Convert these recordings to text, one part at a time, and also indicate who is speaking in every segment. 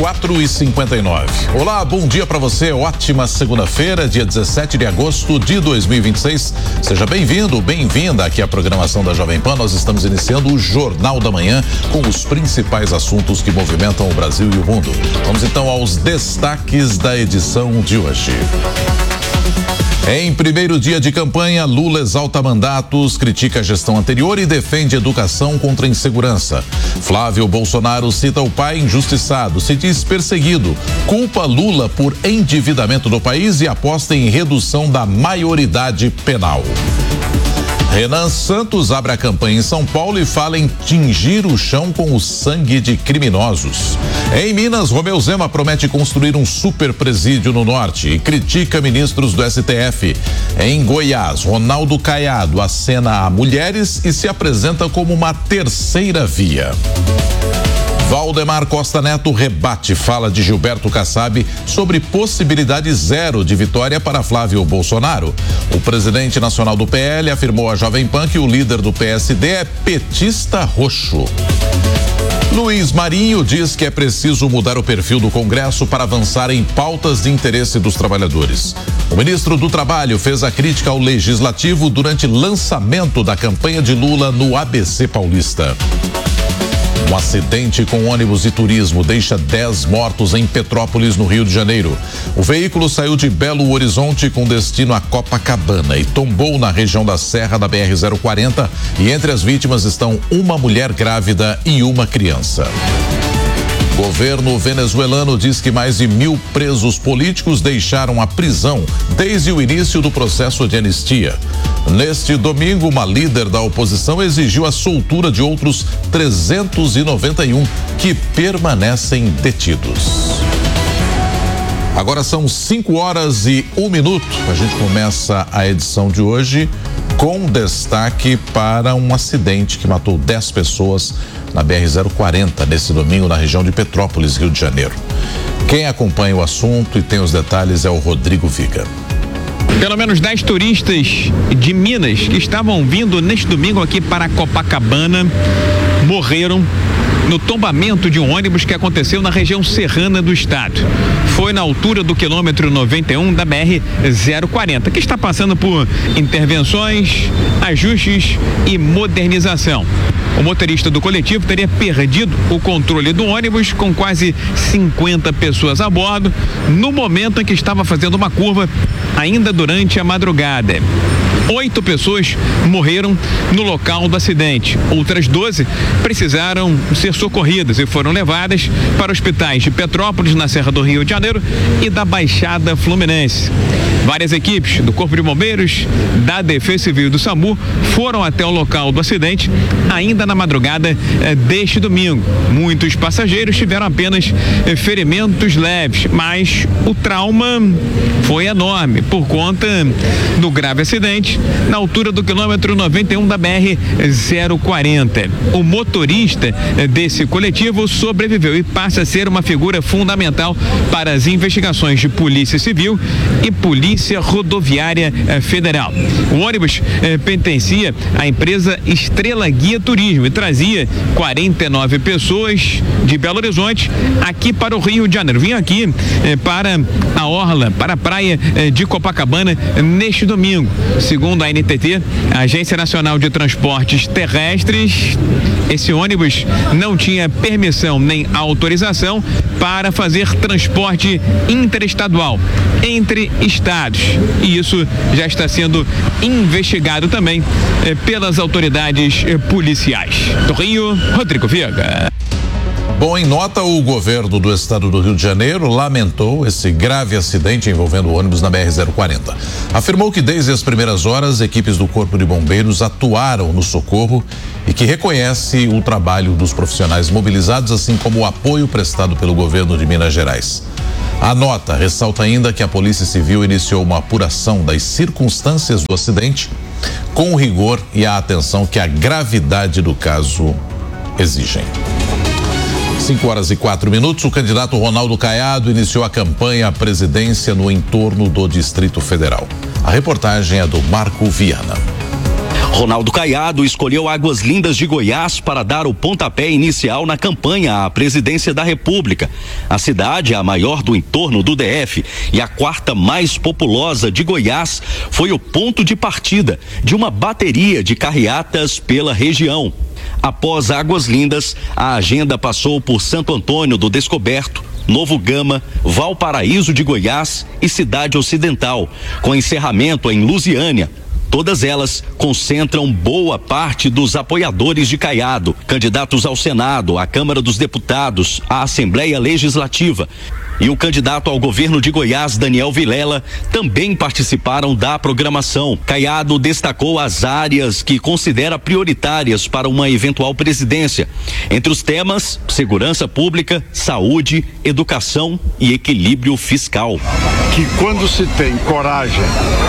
Speaker 1: 4h59. Olá, bom dia para você. Ótima segunda-feira, dia 17 de agosto de 2026. Seja bem-vindo, bem-vinda aqui à programação da Jovem Pan. Nós estamos iniciando o Jornal da Manhã com os principais assuntos que movimentam o Brasil e o mundo. Vamos então aos destaques da edição de hoje. Em primeiro dia de campanha, Lula exalta mandatos, critica a gestão anterior e defende educação contra a insegurança. Flávio Bolsonaro cita o pai injustiçado, se diz perseguido, culpa Lula por endividamento do país e aposta em redução da maioridade penal. Renan Santos abre a campanha em São Paulo e fala em tingir o chão com o sangue de criminosos. Em Minas, Romeu Zema promete construir um super presídio no norte e critica ministros do STF. Em Goiás, Ronaldo Caiado acena a mulheres e se apresenta como uma terceira via. Valdemar Costa Neto rebate fala de Gilberto Kassab sobre possibilidade zero de vitória para Flávio Bolsonaro. O presidente nacional do PL afirmou à Jovem Pan que o líder do PSD é petista roxo. Luiz Marinho diz que é preciso mudar o perfil do Congresso para avançar em pautas de interesse dos trabalhadores. O ministro do Trabalho fez a crítica ao Legislativo durante lançamento da campanha de Lula no ABC Paulista. Um acidente com ônibus de turismo deixa 10 mortos em Petrópolis, no Rio de Janeiro. O veículo saiu de Belo Horizonte com destino a Copacabana e tombou na região da Serra da BR-040 e entre as vítimas estão uma mulher grávida e uma criança. Governo venezuelano diz que mais de 1.000 presos políticos deixaram a prisão desde o início do processo de anistia. Neste domingo, uma líder da oposição exigiu a soltura de outros 391 que permanecem detidos. Agora são 5h01. A gente começa a edição de hoje com destaque para um acidente que matou 10 pessoas na BR-040 nesse domingo na região de Petrópolis, Rio de Janeiro. Quem acompanha o assunto e tem os detalhes é o Rodrigo Viga.
Speaker 2: Pelo menos 10 turistas de Minas que estavam vindo neste domingo aqui para Copacabana morreram no tombamento de um ônibus que aconteceu na região serrana do estado. Foi na altura do quilômetro 91 da BR-040, que está passando por intervenções, ajustes e modernização. O motorista do coletivo teria perdido o controle do ônibus com quase 50 pessoas a bordo no momento em que estava fazendo uma curva ainda durante a madrugada. 8 pessoas morreram no local do acidente. Outras 12 precisaram ser socorridas e foram levadas para hospitais de Petrópolis, na Serra do Rio de Janeiro, e da Baixada Fluminense. Várias equipes do Corpo de Bombeiros, da Defesa Civil e do SAMU foram até o local do acidente ainda na madrugada deste domingo. Muitos passageiros tiveram apenas ferimentos leves, mas o trauma foi enorme por conta do grave acidente na altura do quilômetro 91 da BR-040. O motorista desse coletivo sobreviveu e passa a ser uma figura fundamental para as investigações de Polícia Civil e Polícia Rodoviária Federal. O ônibus pertencia à empresa Estrela Guia Turismo e trazia 49 pessoas de Belo Horizonte aqui para o Rio de Janeiro. Vinha aqui para a orla, para a praia de Copacabana neste domingo. Segundo a ANTT, a Agência Nacional de Transportes Terrestres, esse ônibus não tinha permissão nem autorização para fazer transporte interestadual entre estados. E isso já está sendo investigado também pelas autoridades policiais. Do Rio, Rodrigo Viga.
Speaker 1: Bom, em nota, o governo do estado do Rio de Janeiro lamentou esse grave acidente envolvendo o ônibus na BR-040. Afirmou que desde as primeiras horas, equipes do Corpo de Bombeiros atuaram no socorro e que reconhece o trabalho dos profissionais mobilizados, assim como o apoio prestado pelo governo de Minas Gerais. A nota ressalta ainda que a Polícia Civil iniciou uma apuração das circunstâncias do acidente com o rigor e a atenção que a gravidade do caso exigem. 5h04, o candidato Ronaldo Caiado iniciou a campanha à presidência no entorno do Distrito Federal. A reportagem é do Marco Viana.
Speaker 3: Ronaldo Caiado escolheu Águas Lindas de Goiás para dar o pontapé inicial na campanha à presidência da República. A cidade, a maior do entorno do DF e a quarta mais populosa de Goiás, foi o ponto de partida de uma bateria de carreatas pela região. Após Águas Lindas, a agenda passou por Santo Antônio do Descoberto, Novo Gama, Valparaíso de Goiás e Cidade Ocidental, com encerramento em Lusiânia. Todas elas concentram boa parte dos apoiadores de Caiado, candidatos ao Senado, à Câmara dos Deputados, à Assembleia Legislativa. E o candidato ao governo de Goiás, Daniel Vilela, também participaram da programação. Caiado destacou as áreas que considera prioritárias para uma eventual presidência. Entre os temas, segurança pública, saúde, educação e equilíbrio fiscal.
Speaker 4: Que quando se tem coragem,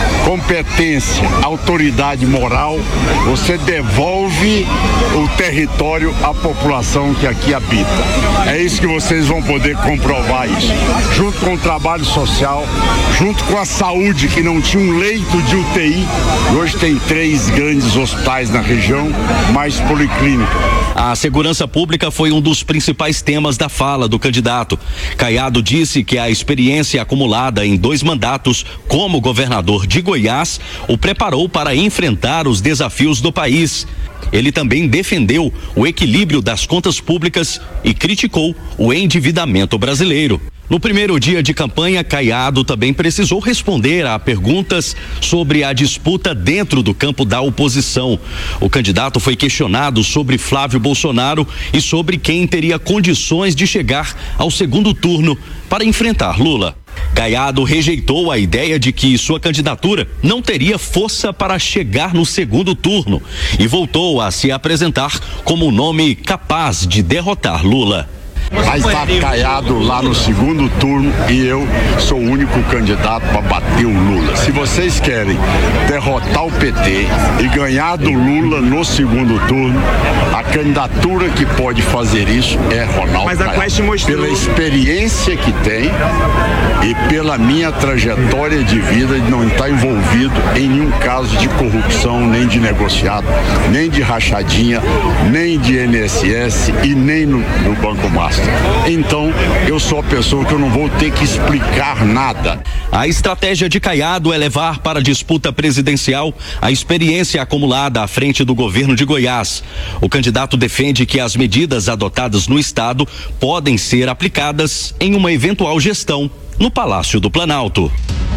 Speaker 4: competência, autoridade moral, você devolve o território à população que aqui habita. É isso que vocês vão poder comprovar isso. Junto com o trabalho social, junto com a saúde, que não tinha um leito de UTI, e hoje tem 3 grandes hospitais na região, mais policlínica.
Speaker 3: A segurança pública foi um dos principais temas da fala do candidato. Caiado disse que a experiência acumulada em 2 mandatos como governador de Goiás o preparou para enfrentar os desafios do país. Ele também defendeu o equilíbrio das contas públicas e criticou o endividamento brasileiro. No primeiro dia de campanha, Caiado também precisou responder a perguntas sobre a disputa dentro do campo da oposição. O candidato foi questionado sobre Flávio Bolsonaro e sobre quem teria condições de chegar ao segundo turno para enfrentar Lula. Caiado rejeitou a ideia de que sua candidatura não teria força para chegar no segundo turno e voltou a se apresentar como um nome capaz de derrotar Lula.
Speaker 4: Vai estar Caiado lá no segundo turno e eu sou o único candidato para bater o Lula. Se vocês querem derrotar o PT e ganhar do Lula no segundo turno, a candidatura que pode fazer isso é Ronaldo Caiado. Pela experiência que tem e pela minha trajetória de vida de não estar envolvido em nenhum caso de corrupção, nem de negociado, nem de rachadinha, nem de INSS e nem no Banco Master. Então, eu sou a pessoa que eu não vou ter que explicar nada.
Speaker 3: A estratégia de Caiado é levar para a disputa presidencial a experiência acumulada à frente do governo de Goiás. O candidato defende que as medidas adotadas no estado podem ser aplicadas em uma eventual gestão no Palácio do Planalto.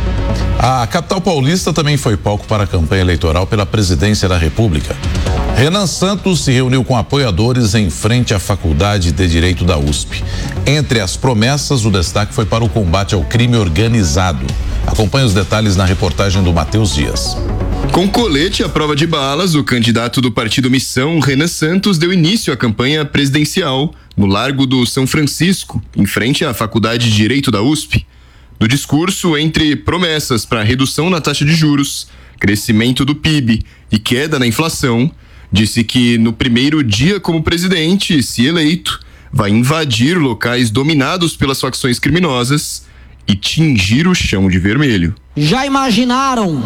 Speaker 1: A capital paulista também foi palco para a campanha eleitoral pela presidência da República. Renan Santos se reuniu com apoiadores em frente à Faculdade de Direito da USP. Entre as promessas, o destaque foi para o combate ao crime organizado. Acompanhe os detalhes na reportagem do Matheus Dias.
Speaker 5: Com colete à prova de balas, o candidato do Partido Missão, Renan Santos, deu início à campanha presidencial no Largo do São Francisco, em frente à Faculdade de Direito da USP. No discurso, entre promessas para redução na taxa de juros, crescimento do PIB e queda na inflação, disse que no primeiro dia como presidente, se eleito, vai invadir locais dominados pelas facções criminosas e tingir o chão de vermelho.
Speaker 6: Já imaginaram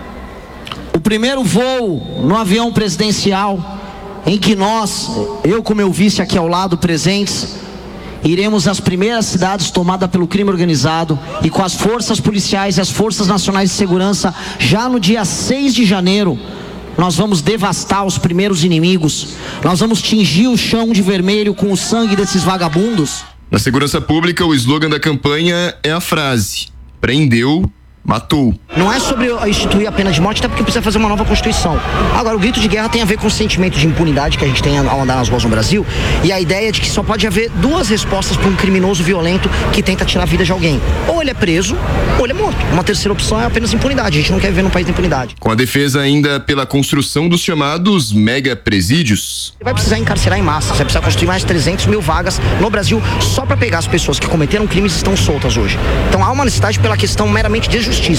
Speaker 6: o primeiro voo no avião presidencial em que nós, eu com meu vice aqui ao lado presentes, iremos às primeiras cidades tomadas pelo crime organizado e com as forças policiais e as forças nacionais de segurança, já no dia 6 de janeiro, nós vamos devastar os primeiros inimigos, nós vamos tingir o chão de vermelho com o sangue desses vagabundos.
Speaker 5: Na segurança pública, o slogan da campanha é a frase: prendeu, matou.
Speaker 6: Não é sobre instituir a pena de morte, até porque precisa fazer uma nova Constituição. Agora, o grito de guerra tem a ver com o sentimento de impunidade que a gente tem ao andar nas ruas no Brasil e a ideia de que só pode haver 2 respostas para um criminoso violento que tenta tirar a vida de alguém. Ou ele é preso, ou ele é morto. Uma terceira opção é apenas impunidade. A gente não quer viver num país de impunidade.
Speaker 5: Com a defesa ainda pela construção dos chamados mega presídios.
Speaker 6: Vai precisar encarcerar em massa, vai precisar construir mais de 300 mil vagas no Brasil só para pegar as pessoas que cometeram crimes e estão soltas hoje. Então há uma necessidade pela questão meramente de justiça.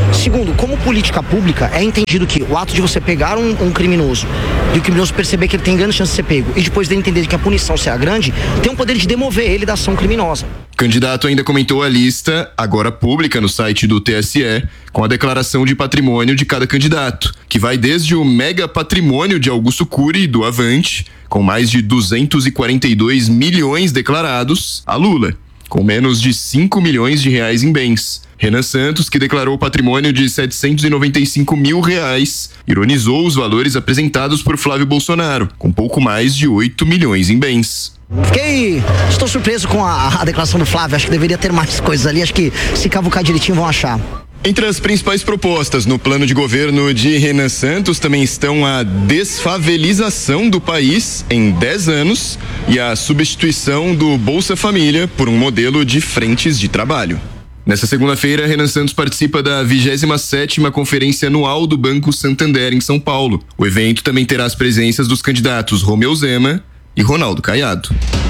Speaker 6: Segundo, como política pública, é entendido que o ato de você pegar um criminoso e o criminoso perceber que ele tem grande chance de ser pego e depois dele entender que a punição será grande, tem o poder de demover ele da ação criminosa.
Speaker 5: O candidato ainda comentou a lista, agora pública no site do TSE, com a declaração de patrimônio de cada candidato, que vai desde o mega patrimônio de Augusto Cury, do Avante, com mais de 242 milhões declarados, a Lula, com menos de 5 milhões de reais em bens. Renan Santos, que declarou patrimônio de 795 mil reais, ironizou os valores apresentados por Flávio Bolsonaro, com pouco mais de 8 milhões em bens.
Speaker 6: Estou surpreso com a declaração do Flávio, acho que deveria ter mais coisas ali, acho que se cavucar direitinho vão achar.
Speaker 5: Entre as principais propostas no plano de governo de Renan Santos também estão a desfavelização do país em 10 anos e a substituição do Bolsa Família por um modelo de frentes de trabalho. Nessa segunda-feira, Renan Santos participa da 27ª Conferência Anual do Banco Santander em São Paulo. O evento também terá as presenças dos candidatos Romeu Zema e Ronaldo Caiado.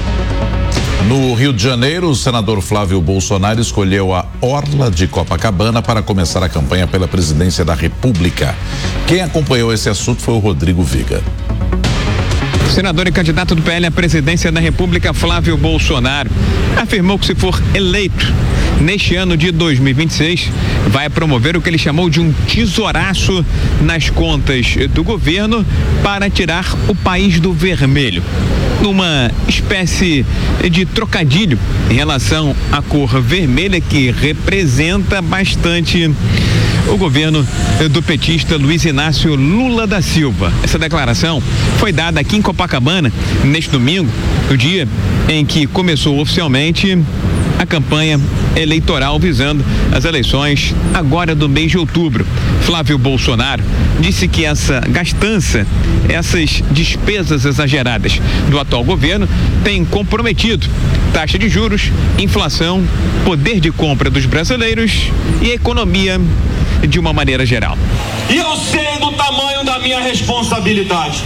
Speaker 1: No Rio de Janeiro, o senador Flávio Bolsonaro escolheu a Orla de Copacabana para começar a campanha pela presidência da República. Quem acompanhou esse assunto foi o Rodrigo Viga.
Speaker 2: Senador e candidato do PL à presidência da República, Flávio Bolsonaro, afirmou que, se for eleito neste ano de 2026, vai promover o que ele chamou de um tesouraço nas contas do governo para tirar o país do vermelho. Numa espécie de trocadilho em relação à cor vermelha, que representa bastante o governo do petista Luiz Inácio Lula da Silva. Essa declaração foi dada aqui em Copacabana neste domingo, no dia em que começou oficialmente a campanha eleitoral visando as eleições agora do mês de outubro. Flávio Bolsonaro disse que essa gastança, essas despesas exageradas do atual governo têm comprometido taxa de juros, inflação, poder de compra dos brasileiros e a economia de uma maneira geral.
Speaker 7: E eu sei do tamanho da minha responsabilidade.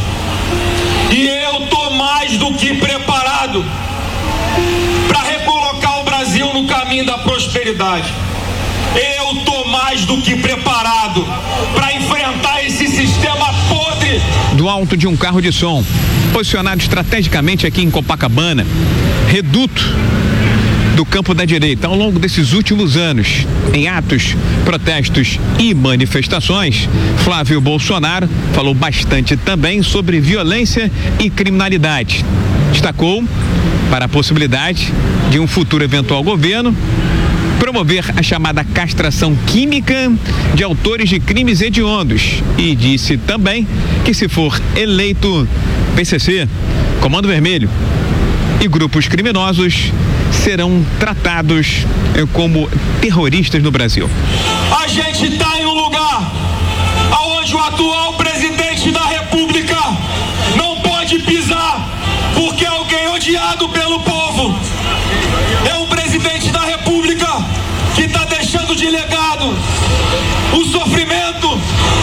Speaker 7: E eu tô mais do que preparado para recolocar o Brasil no caminho da prosperidade. Eu tô mais do que preparado para enfrentar esse sistema podre.
Speaker 2: Do alto de um carro de som, posicionado estrategicamente aqui em Copacabana, reduto do campo da direita, ao longo desses últimos anos, em atos, protestos e manifestações, Flávio Bolsonaro falou bastante também sobre violência e criminalidade. Destacou para a possibilidade de um futuro eventual governo promover a chamada castração química de autores de crimes hediondos e disse também que, se for eleito, PCC, Comando Vermelho e grupos criminosos serão tratados como terroristas no Brasil.
Speaker 7: A gente está em um lugar onde o atual presidente da República não pode pisar, porque é alguém odiado pelo povo. É um presidente da República que está deixando de legado o sofrimento,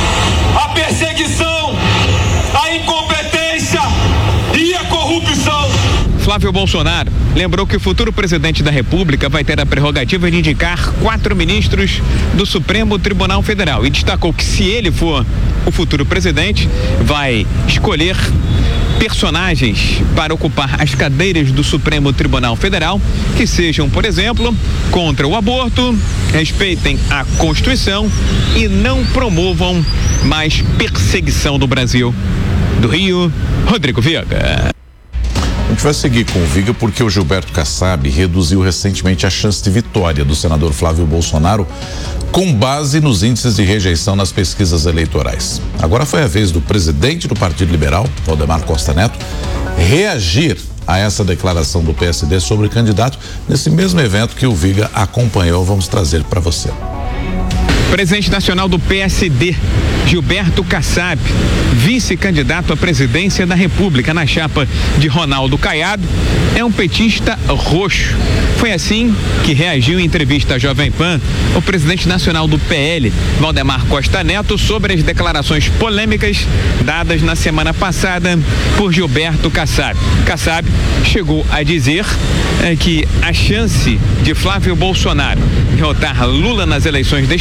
Speaker 7: a perseguição, a incompetência e a corrupção.
Speaker 2: Flávio Bolsonaro lembrou que o futuro presidente da República vai ter a prerrogativa de indicar 4 ministros do Supremo Tribunal Federal e destacou que, se ele for o futuro presidente, vai escolher personagens para ocupar as cadeiras do Supremo Tribunal Federal que sejam, por exemplo, contra o aborto, respeitem a Constituição e não promovam mais perseguição no Brasil. Do Rio, Rodrigo Viga.
Speaker 1: A gente vai seguir com o Viga porque o Gilberto Kassab reduziu recentemente a chance de vitória do senador Flávio Bolsonaro com base nos índices de rejeição nas pesquisas eleitorais. Agora foi a vez do presidente do Partido Liberal, Valdemar Costa Neto, reagir a essa declaração do PSD sobre o candidato nesse mesmo evento que o Viga acompanhou. Vamos trazer para você.
Speaker 2: Presidente nacional do PSD, Gilberto Kassab, vice-candidato à presidência da República na chapa de Ronaldo Caiado, é um petista roxo. Foi assim que reagiu em entrevista à Jovem Pan o presidente nacional do PL, Valdemar Costa Neto, sobre as declarações polêmicas dadas na semana passada por Gilberto Kassab. Kassab chegou a dizer que a chance de Flávio Bolsonaro derrotar Lula nas eleições deste ano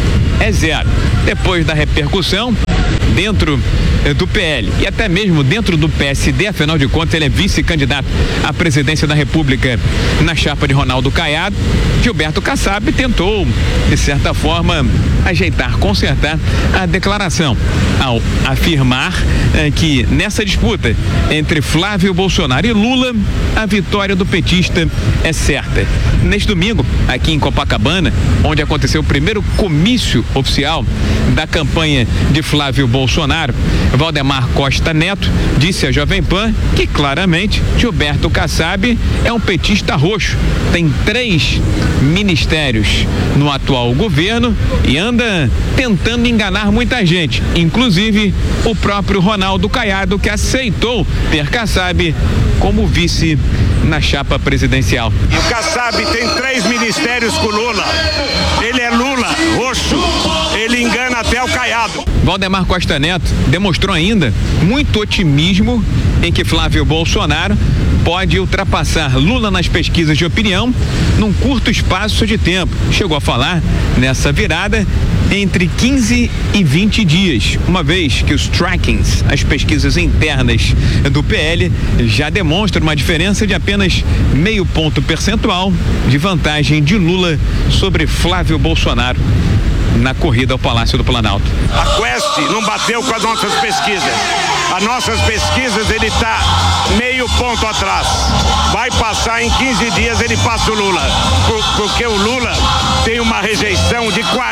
Speaker 2: é 0. Depois da repercussão dentro do PL e até mesmo dentro do PSD, afinal de contas ele é vice-candidato à presidência da República na chapa de Ronaldo Caiado, Gilberto Kassab tentou, de certa forma, ajeitar, consertar a declaração ao afirmar que nessa disputa entre Flávio Bolsonaro e Lula, a vitória do petista é certa. Neste domingo, aqui em Copacabana, onde aconteceu o primeiro comício oficial da campanha de Flávio Bolsonaro, Valdemar Costa Neto disse à Jovem Pan que claramente Gilberto Kassab é um petista roxo, tem 3 ministérios no atual governo e anda tentando enganar muita gente, inclusive o próprio Ronaldo Caiado, que aceitou ter Kassab como vice na chapa presidencial.
Speaker 8: E o Kassab tem 3 ministérios com Lula. Ele é Lula, roxo. Ele engana até o Caiado.
Speaker 2: Valdemar Costa Neto demonstrou ainda muito otimismo em que Flávio Bolsonaro pode ultrapassar Lula nas pesquisas de opinião num curto espaço de tempo. Chegou a falar nessa virada entre 15 e 20 dias, uma vez que os trackings, as pesquisas internas do PL, já demonstram uma diferença de apenas meio ponto percentual de vantagem de Lula sobre Flávio Bolsonaro na corrida ao Palácio do Planalto.
Speaker 8: A Quest não bateu com as nossas pesquisas. As nossas pesquisas, ele está meio ponto atrás. Vai passar em 15 dias, ele passa o Lula. Porque o Lula tem uma rejeição de 48%.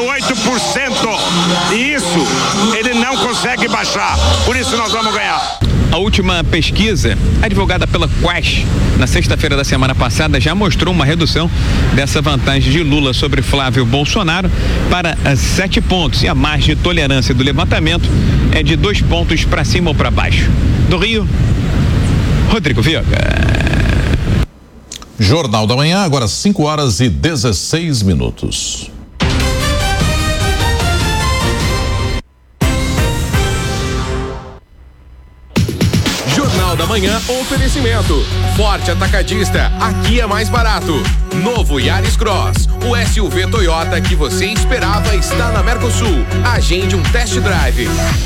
Speaker 8: E isso ele não consegue baixar. Por isso nós vamos ganhar.
Speaker 2: A última pesquisa, divulgada pela Quest na sexta-feira da semana passada, já mostrou uma redução dessa vantagem de Lula sobre Flávio Bolsonaro para 7 pontos. E a margem de tolerância do levantamento é de 2 pontos para cima ou para baixo. Do Rio, Rodrigo Viega.
Speaker 1: Jornal da Manhã, agora 5h16.
Speaker 9: Jornal da Manhã, oferecimento. Forte Atacadista, aqui é mais barato. Novo Yaris Cross, o SUV Toyota que você esperava está na Mercosul. Agende um test drive.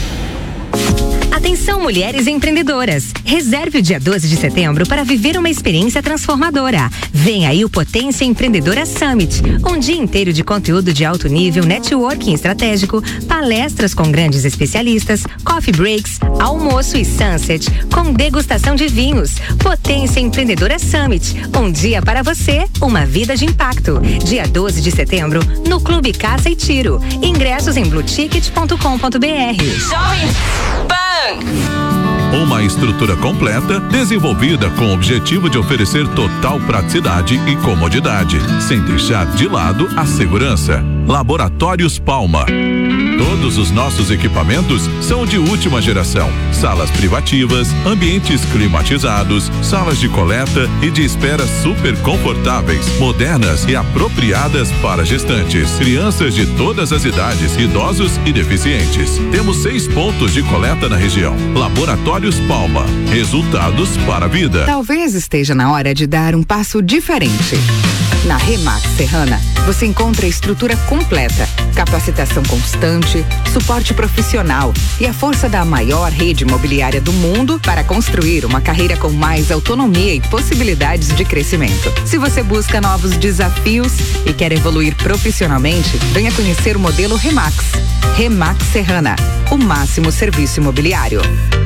Speaker 10: Atenção, mulheres empreendedoras. Reserve o dia 12 de setembro para viver uma experiência transformadora. Vem aí o Potência Empreendedora Summit. Um dia inteiro de conteúdo de alto nível, networking estratégico, palestras com grandes especialistas, coffee breaks, almoço e sunset, com degustação de vinhos. Potência Empreendedora Summit. Um dia para você, uma vida de impacto. Dia 12 de setembro, no Clube Caça e Tiro. Ingressos em blueticket.com.br.
Speaker 11: Jovem Pan.
Speaker 12: Uma estrutura completa, desenvolvida com o objetivo de oferecer total praticidade e comodidade, sem deixar de lado a segurança. Laboratórios Palma. Todos os nossos equipamentos são de última geração. Salas privativas, ambientes climatizados, salas de coleta e de espera super confortáveis, modernas e apropriadas para gestantes, crianças de todas as idades, idosos e deficientes. Temos 6 pontos de coleta na região. Laboratórios Palma. Resultados para a vida.
Speaker 13: Talvez esteja na hora de dar um passo diferente. Na Remax Serrana, você encontra a estrutura completa, capacitação constante, suporte profissional e a força da maior rede imobiliária do mundo para construir uma carreira com mais autonomia e possibilidades de crescimento. Se você busca novos desafios e quer evoluir profissionalmente, venha conhecer o modelo Remax. Remax Serrana, o máximo serviço imobiliário.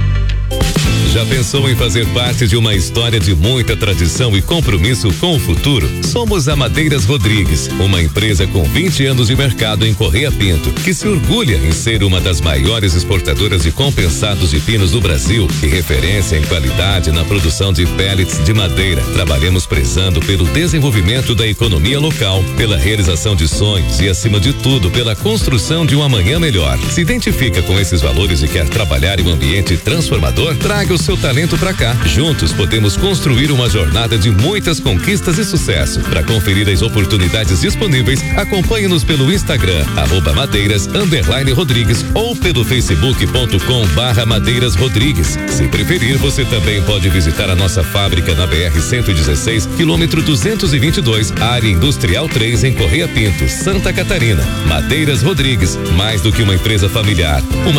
Speaker 14: Já pensou em fazer parte de uma história de muita tradição e compromisso com o futuro? Somos a Madeiras Rodrigues, uma empresa com 20 anos de mercado em Correia Pinto, que se orgulha em ser uma das maiores exportadoras de compensados de pinos do Brasil e referência em qualidade na produção de pellets de madeira. Trabalhamos prezando pelo desenvolvimento da economia local, pela realização de sonhos e, acima de tudo, pela construção de um amanhã melhor. Se identifica com esses valores e quer trabalhar em um ambiente transformador? Traga o seu talento pra cá. Juntos podemos construir uma jornada de muitas conquistas e sucesso. Para conferir as oportunidades disponíveis, acompanhe-nos pelo Instagram, @madeiras_Rodrigues ou pelo facebook.com/Madeiras Rodrigues. Se preferir, você também pode visitar a nossa fábrica na BR-116, quilômetro 222, área industrial 3, em Correia Pinto, Santa Catarina. Madeiras Rodrigues, mais do que uma empresa familiar, uma